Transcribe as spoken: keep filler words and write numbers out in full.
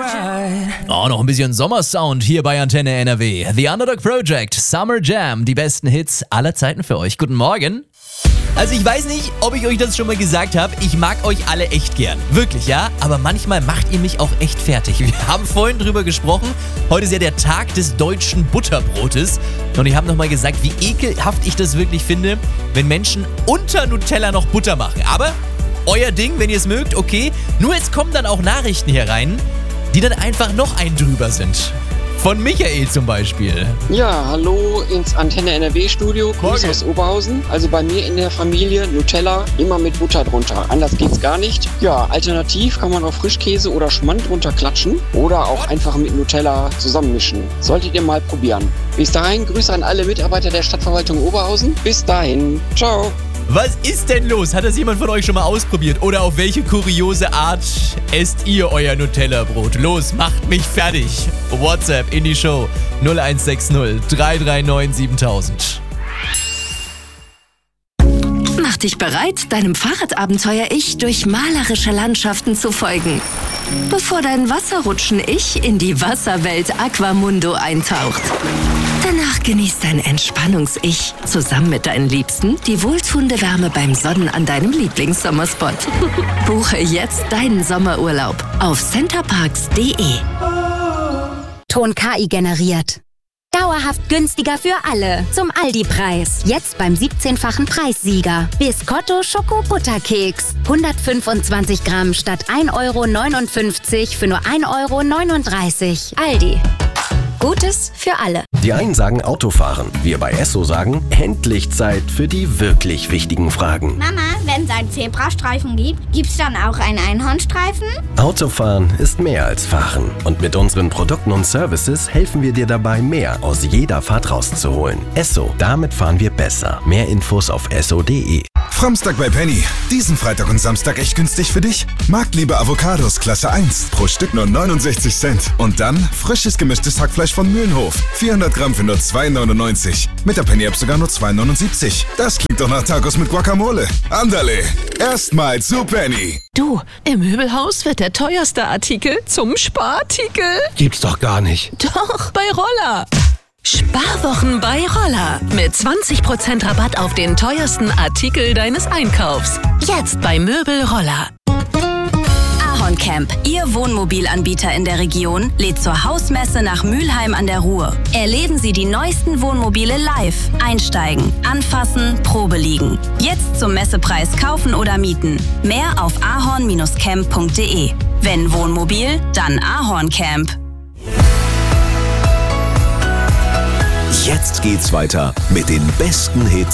Oh, noch ein bisschen Sommersound hier bei Antenne N R W. The Underdog Project, Summer Jam, die besten Hits aller Zeiten für euch. Guten Morgen. Also ich weiß nicht, ob ich euch das schon mal gesagt habe, ich mag euch alle echt gern. Wirklich, ja? Aber manchmal macht ihr mich auch echt fertig. Wir haben vorhin drüber gesprochen, heute ist ja der Tag des deutschen Butterbrotes. Und ich habe nochmal gesagt, wie ekelhaft ich das wirklich finde, wenn Menschen unter Nutella noch Butter machen. Aber euer Ding, wenn ihr es mögt, okay. Nur jetzt kommen dann auch Nachrichten hier rein, die dann einfach noch ein drüber sind. Von Michael zum Beispiel. Ja, hallo ins Antenne N R W-Studio. Grüße aus Oberhausen. Also bei mir in der Familie Nutella immer mit Butter drunter. Anders geht's gar nicht. Ja, alternativ kann man auch Frischkäse oder Schmand drunter klatschen oder auch einfach mit Nutella zusammenmischen. Solltet ihr mal probieren. Bis dahin, Grüße an alle Mitarbeiter der Stadtverwaltung Oberhausen. Bis dahin, ciao. Was ist denn los? Hat das jemand von euch schon mal ausprobiert? Oder auf welche kuriose Art esst ihr euer Nutella-Brot? Los, macht mich fertig. WhatsApp in die Show null eins sechs null drei drei neun siebentausend. Mach dich bereit, deinem Fahrradabenteuer-Ich durch malerische Landschaften zu folgen. Bevor dein Wasserrutschen-Ich in die Wasserwelt Aquamundo eintaucht. Danach genießt dein Entspannungs-Ich zusammen mit deinen Liebsten die wohltuende Wärme beim Sonnen an deinem Lieblingssommerspot. Buche jetzt deinen Sommerurlaub auf centerparks punkt de. Ton K I generiert. Dauerhaft günstiger für alle. Zum Aldi-Preis. Jetzt beim siebzehnfachen Preissieger. Biscotto Schoko-Butterkeks. hundertfünfundzwanzig Gramm statt ein Euro neunundfünfzig für nur ein Euro neununddreißig. Aldi. Gutes für alle. Die einen sagen Autofahren. Wir bei Esso sagen, endlich Zeit für die wirklich wichtigen Fragen. Mama, wenn es einen Zebrastreifen gibt, gibt's dann auch einen Einhornstreifen? Autofahren ist mehr als Fahren. Und mit unseren Produkten und Services helfen wir dir dabei, mehr aus jeder Fahrt rauszuholen. Esso, damit fahren wir besser. Mehr Infos auf esso punkt de. Framstag bei Penny. Diesen Freitag und Samstag echt günstig für dich? Marktliebe Avocados Klasse eins. Pro Stück nur neunundsechzig Cent. Und dann frisches gemischtes Hackfleisch von Mühlenhof. vierhundert Gramm für nur zwei neunundneunzig. Mit der Penny-App sogar nur zwei neunundsiebzig. Das klingt doch nach Tacos mit Guacamole. Andale. Erstmal zu Penny. Du, im Möbelhaus wird der teuerste Artikel zum Sparartikel. Gibt's doch gar nicht. Doch, bei Roller. Sparwochen bei Roller. Mit zwanzig Prozent Rabatt auf den teuersten Artikel deines Einkaufs. Jetzt bei Möbel Roller. Ahorn Camp, Ihr Wohnmobilanbieter in der Region, lädt zur Hausmesse nach Mülheim an der Ruhr. Erleben Sie die neuesten Wohnmobile live. Einsteigen, anfassen, Probe liegen. Jetzt zum Messepreis kaufen oder mieten. Mehr auf ahorn Bindestrich camp punkt de. Wenn Wohnmobil, dann Ahorn Camp. Jetzt geht's weiter mit den besten Hits